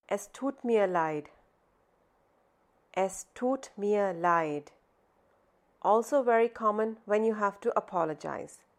Es tut mir leid. Es tut mir leid. Also very common when you have to apologize.